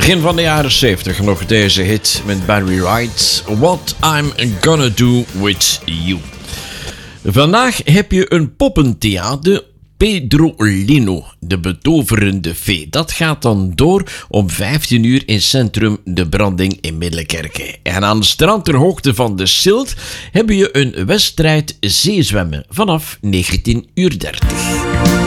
Begin van de jaren 70 nog deze hit met Barry White, What I'm Gonna Do With You. Vandaag heb je een poppentheater, Pedro Lino, de betoverende fee. Dat gaat dan door om 15 uur in Centrum De Branding in Middelkerke. En aan het strand ter hoogte van de Silt heb je een wedstrijd zeezwemmen vanaf 19:30 uur.